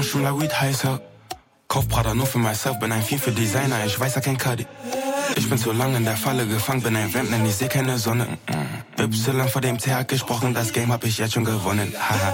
Franchement, la weed heißer. Kauf Prada nur für myself, bin ein Fiend für Designer, ich weiß ja kein Cuddy. Ich bin zu lang in der Falle gefangen, bin ein Vamp, denn ich seh keine Sonne. Y vor dem TH gesprochen, das Game hab ich jetzt schon gewonnen. Haha.